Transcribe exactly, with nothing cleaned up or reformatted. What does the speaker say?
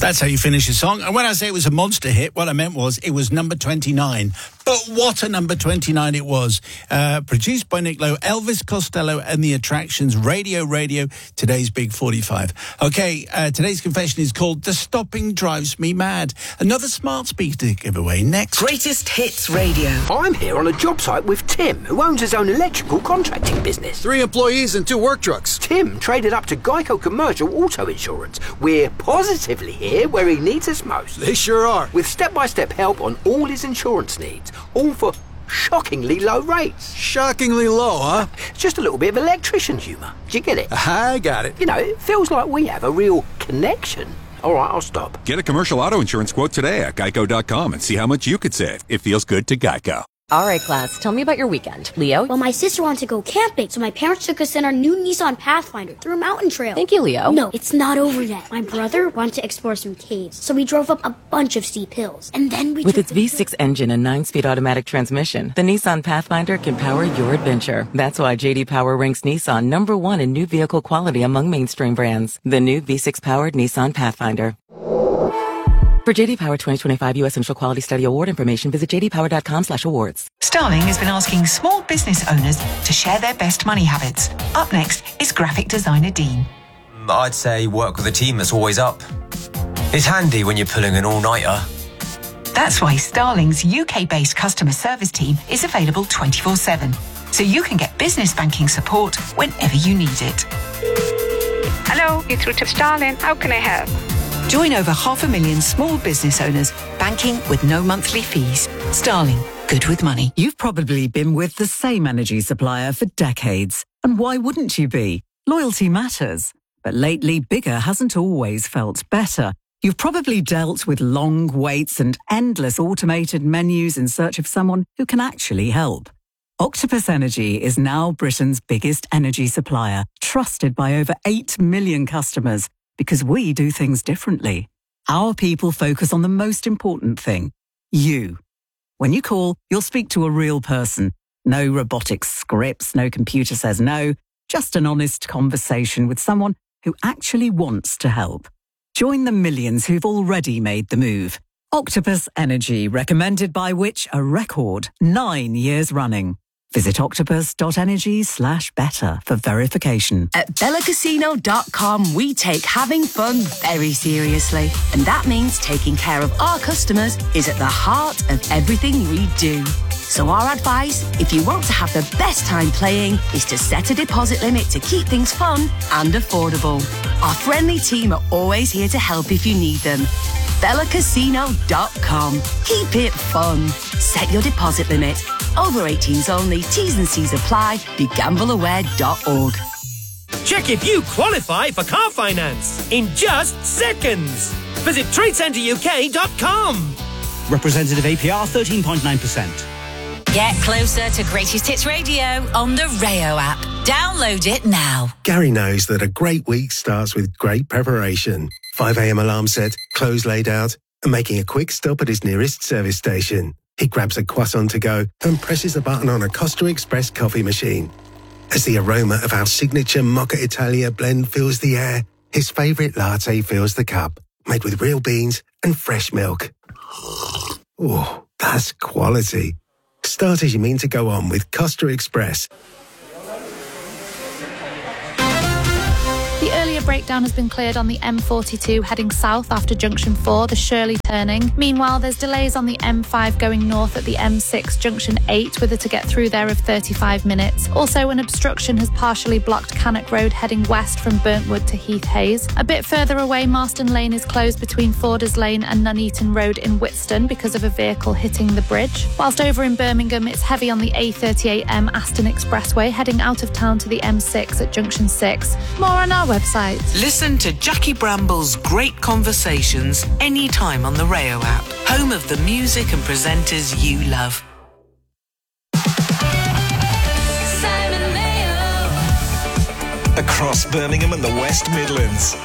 That's how you finish a song. And when I say it was a monster hit, what I meant was it was number twenty-nine. But what a number twenty-nine it was. Uh, produced by Nick Lowe, Elvis Costello and the Attractions, Radio Radio, today's Big forty-five. Okay, uh, today's confession is called The Stopping Drives Me Mad. Another smart speaker to give away next. Greatest Hits Radio. I'm here on a job site with Tim, who owns his own electrical contracting business. Three employees and two work trucks. Tim traded up to Geico Commercial Auto Insurance. We're positively here where he needs us most. They sure are. With step-by-step help on all his insurance needs, all for shockingly low rates. Shockingly low, huh? Just a little bit of electrician humour. Do you get it? I got it. You know, it feels like we have a real connection. All right, I'll stop. Get a commercial auto insurance quote today at geico dot com and see how much you could save. It feels good to Geico. All right, class, tell me about your weekend. Leo? Well, my sister wanted to go camping, so my parents took us in our new Nissan Pathfinder through a mountain trail. Thank you, Leo. No, it's not over yet. My brother wanted to explore some caves, so we drove up a bunch of steep hills. And then we With took its the V six engine and nine-speed automatic transmission, the Nissan Pathfinder can power your adventure. That's why J D Power ranks Nissan number one in new vehicle quality among mainstream brands. The new V six-powered Nissan Pathfinder. For J D Power twenty twenty-five U S Initial Quality Study Award information, visit j d power dot com slash awards. Starling has been asking small business owners to share their best money habits. Up next is graphic designer Dean. I'd say work with a team that's always up. It's handy when you're pulling an all-nighter. That's why Starling's U K-based customer service team is available twenty-four seven, so you can get business banking support whenever you need it. Hello, you're through to Starling. How can I help? Join over half a million small business owners banking with no monthly fees. Starling, good with money. You've probably been with the same energy supplier for decades. And why wouldn't you be? Loyalty matters. But lately, bigger hasn't always felt better. You've probably dealt with long waits and endless automated menus in search of someone who can actually help. Octopus Energy is now Britain's biggest energy supplier, trusted by over eight million customers. Because we do things differently. Our people focus on the most important thing, you. When you call, you'll speak to a real person. No robotic scripts, no computer says no, just an honest conversation with someone who actually wants to help. Join the millions who've already made the move. Octopus Energy, recommended by Which? A record nine years running. Visit octopus.energy slash better for verification. At Bella Casino dot com, we take having fun very seriously. And that means taking care of our customers is at the heart of everything we do. So our advice, if you want to have the best time playing, is to set a deposit limit to keep things fun and affordable. Our friendly team are always here to help if you need them. Bella Casino dot com. Keep it fun. Set your deposit limit. Over eighteens only. T's and C's apply. Be gamble aware dot org. Check if you qualify for car finance in just seconds. Visit trade centre U K dot com. Representative A P R thirteen point nine percent. Get closer to Greatest Hits Radio on the Rayo app. Download it now. Gary knows that a great week starts with great preparation. five a.m. alarm set, clothes laid out, and making a quick stop at his nearest service station. He grabs a croissant to go and presses a button on a Costa Express coffee machine. As the aroma of our signature Mocha Italia blend fills the air, his favourite latte fills the cup, made with real beans and fresh milk. Oh, that's quality. Start as you mean to go on with Costa Express. The earlier breakdown has been cleared on the M forty-two heading south after junction four, the Shirley turning. Meanwhile, there's delays on the M five going north at the M six junction eight with it to get through there of thirty-five minutes. Also, an obstruction has partially blocked Cannock Road heading west from Burntwood to Heath Hayes. A bit further away, Marston Lane is closed between Forders Lane and Nuneaton Road in Whiston because of a vehicle hitting the bridge. Whilst over in Birmingham, it's heavy on the A thirty-eight M Aston Expressway heading out of town to the M six at junction six. More on our website. Listen to Jackie Bramble's great conversations anytime on the Rayo app, home of the music and presenters you love. Across Birmingham and the West Midlands.